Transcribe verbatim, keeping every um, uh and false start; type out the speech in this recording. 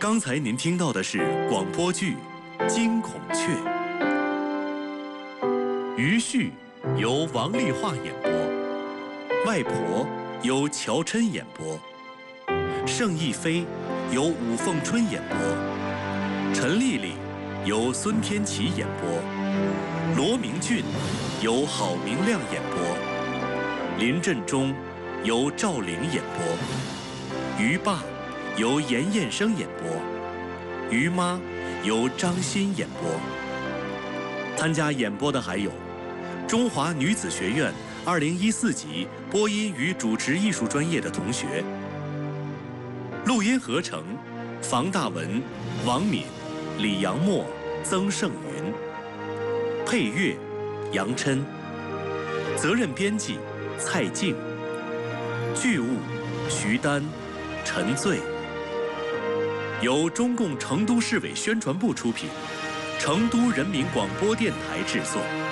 刚才您听到的是广播剧《惊孔雀》，余绪由王丽华演播，外婆由乔琛演播，盛亦飞由武凤春演播，陈丽丽由孙天琪演播，罗明俊由郝明亮演播，林振中由赵玲演播，于爸由严彦生演播，于妈由张欣演播。参加演播的还有中华女子学院二零一四级播音与主持艺术专业的同学，录音合成房大文、王敏、李阳墨、曾胜云，配乐杨琛，责任编辑蔡静，剧务徐丹、陈醉。由中共成都市委宣传部出品，成都人民广播电台制作。